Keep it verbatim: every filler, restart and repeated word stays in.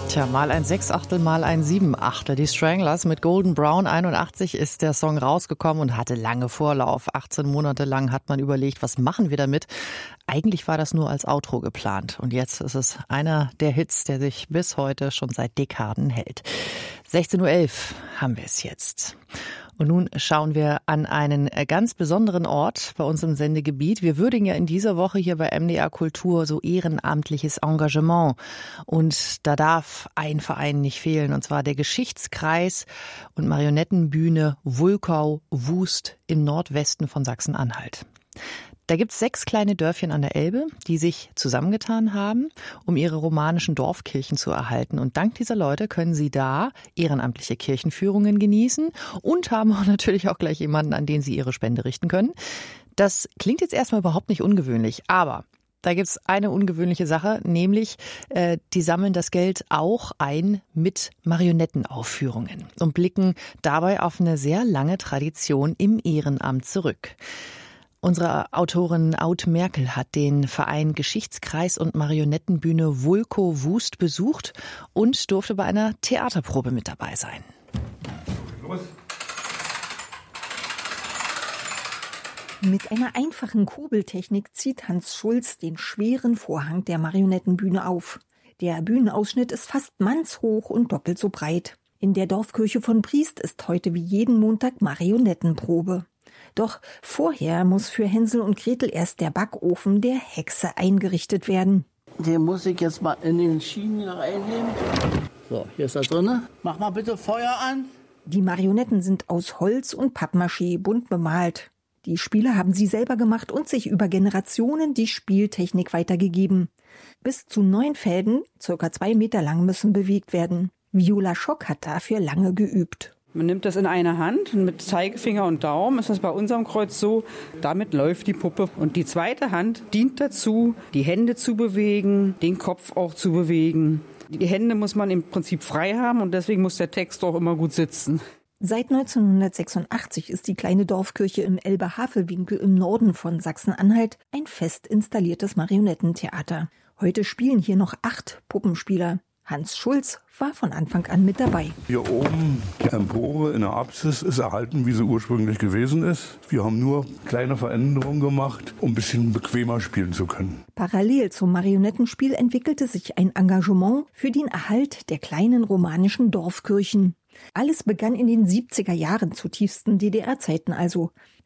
Tja, mal ein Sechsachtel, mal ein Siebenachtel. Die Stranglers mit Golden Brown einundachtzig ist der Song rausgekommen und hatte lange Vorlauf. achtzehn Monate lang hat man überlegt, was machen wir damit? Eigentlich war das nur als Outro geplant. Und jetzt ist es einer der Hits, der sich bis heute schon seit Dekaden hält. sechzehn Uhr elf haben wir es jetzt. Und nun schauen wir an einen ganz besonderen Ort bei uns im Sendegebiet. Wir würdigen ja in dieser Woche hier bei M D R Kultur so ehrenamtliches Engagement. Und da darf ein Verein nicht fehlen, und zwar der Geschichtskreis und Marionettenbühne Wulkau-Wust im Nordwesten von Sachsen-Anhalt. Da gibt's sechs kleine Dörfchen an der Elbe, die sich zusammengetan haben, um ihre romanischen Dorfkirchen zu erhalten. Und dank dieser Leute können sie da ehrenamtliche Kirchenführungen genießen und haben auch natürlich auch gleich jemanden, an den sie ihre Spende richten können. Das klingt jetzt erstmal überhaupt nicht ungewöhnlich, aber da gibt's eine ungewöhnliche Sache, nämlich äh, die sammeln das Geld auch ein mit Marionettenaufführungen und blicken dabei auf eine sehr lange Tradition im Ehrenamt zurück. Unsere Autorin Aud Merkel hat den Verein Geschichtskreis und Marionettenbühne Wulkau-Wust besucht und durfte bei einer Theaterprobe mit dabei sein. Los. Mit einer einfachen Kurbeltechnik zieht Hans Schulz den schweren Vorhang der Marionettenbühne auf. Der Bühnenausschnitt ist fast mannshoch und doppelt so breit. In der Dorfkirche von Briest ist heute wie jeden Montag Marionettenprobe. Doch vorher muss für Hänsel und Gretel erst der Backofen der Hexe eingerichtet werden. Den muss ich jetzt mal in den Schienen reinnehmen. So, hier ist er drin. Mach mal bitte Feuer an. Die Marionetten sind aus Holz und Pappmaché bunt bemalt. Die Spieler haben sie selber gemacht und sich über Generationen die Spieltechnik weitergegeben. Bis zu neun Fäden, circa zwei Meter lang, müssen bewegt werden. Viola Schock hat dafür lange geübt. Man nimmt das in eine Hand und mit Zeigefinger und Daumen ist das bei unserem Kreuz so, damit läuft die Puppe. Und die zweite Hand dient dazu, die Hände zu bewegen, den Kopf auch zu bewegen. Die Hände muss man im Prinzip frei haben und deswegen muss der Text auch immer gut sitzen. Seit neunzehnhundertsechsundachtzig ist die kleine Dorfkirche im Elbe-Havel-Winkel im Norden von Sachsen-Anhalt ein fest installiertes Marionettentheater. Heute spielen hier noch acht Puppenspieler. Hans Schulz war von Anfang an mit dabei. Hier oben die Empore in der Apsis ist erhalten, wie sie ursprünglich gewesen ist. Wir haben nur kleine Veränderungen gemacht, um ein bisschen bequemer spielen zu können. Parallel zum Marionettenspiel entwickelte sich ein Engagement für den Erhalt der kleinen romanischen Dorfkirchen. Alles begann in den siebziger Jahren, zu tiefsten D D R-Zeiten also.